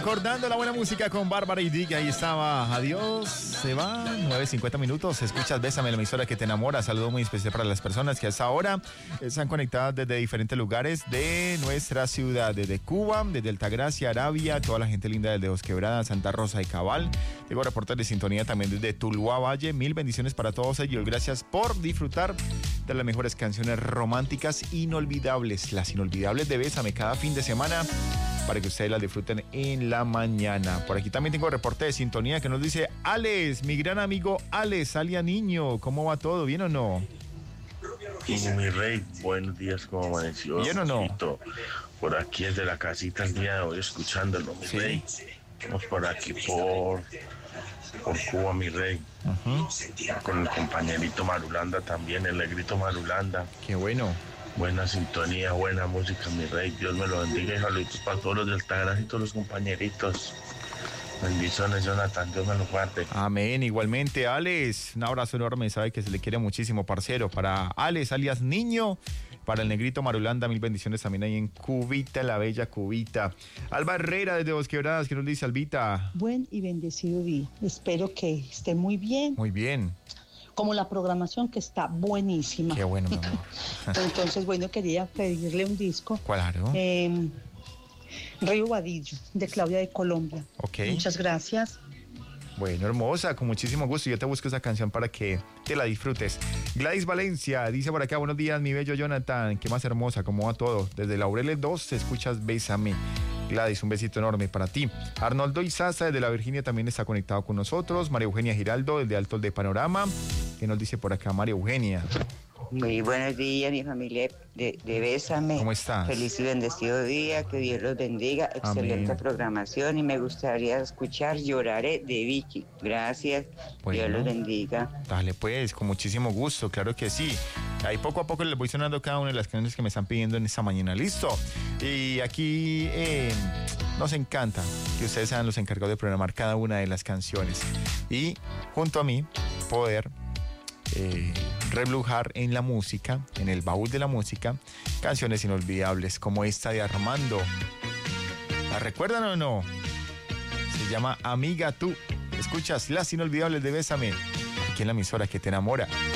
Recordando la buena música con Bárbara y Dick, ahí estaba. Adiós, se va, 9:50 minutos. Escuchas Bésame, la emisora que te enamora. Saludo muy especial para las personas que hasta ahora están conectadas desde diferentes lugares de nuestra ciudad, desde Cuba, desde Altagracia, Arabia, toda la gente linda desde Dos Quebradas, Santa Rosa de Cabal. Tengo reportes de sintonía también desde Tuluá Valle. Mil bendiciones para todos ellos. Gracias por disfrutar de las mejores canciones románticas inolvidables, las inolvidables de Bésame cada fin de semana, para que ustedes las disfruten en la mañana. Por aquí también tengo reporte de sintonía que nos dice Alex, mi gran amigo Alex, alia niño, ¿cómo va todo? ¿Bien o no? Mi rey, buenos días, ¿cómo amaneció? ¿Bien o no? Por aquí desde la casita el día de hoy escuchándolo, mi rey. Estamos por aquí por Cuba, mi rey. Con el compañerito Marulanda también, el negrito Marulanda. Qué bueno. Buena sintonía, buena música, mi rey. Dios me lo bendiga y saludos para todos los de Altagracia y todos los compañeritos. Bendiciones, Jonathan. Dios me lo guarde. Amén. Igualmente, Alex, un abrazo enorme. Sabe que se le quiere muchísimo, parcero. Para Alex, alias Niño. Para el negrito Marulanda, mil bendiciones también ahí en Cubita, la bella Cubita. Alba Herrera desde Dos Quebradas, ¿qué nos dice, Albita? Buen y bendecido día. Espero que esté muy bien. Muy bien. Como la programación que está buenísima. Qué bueno, mi amor. Entonces, bueno, quería pedirle un disco. Claro. Río Vadillo, de Claudia de Colombia. Ok. Muchas gracias. Bueno, hermosa, con muchísimo gusto. Yo te busco esa canción para que te la disfrutes. Gladys Valencia dice por acá, buenos días, mi bello Jonathan. Qué más hermosa, cómo va todo. Desde Laureles 2 escuchas Bésame. Gladys, un besito enorme para ti. Arnoldo Izaza desde la Virginia también está conectado con nosotros. María Eugenia Giraldo desde Altos de Panorama. ¿Qué nos dice por acá María Eugenia? Muy buenos días, mi familia de Bésame. ¿Cómo estás? Feliz y bendecido día, que Dios los bendiga. Excelente Amén. Programación y me gustaría escuchar Lloraré de Vicky. Gracias, Bueno. Dios los bendiga. Dale pues, con muchísimo gusto, claro que sí. Ahí poco a poco les voy sonando cada una de las canciones que me están pidiendo en esta mañana. ¿Listo? Y aquí nos encanta que ustedes sean los encargados de programar cada una de las canciones. Y junto a mí poder reblujar en la música, en el baúl de la música, canciones inolvidables como esta de Armando. ¿La recuerdan o no? Se llama Amiga Tú. Escuchas las inolvidables de Bésame, aquí en la emisora que te enamora.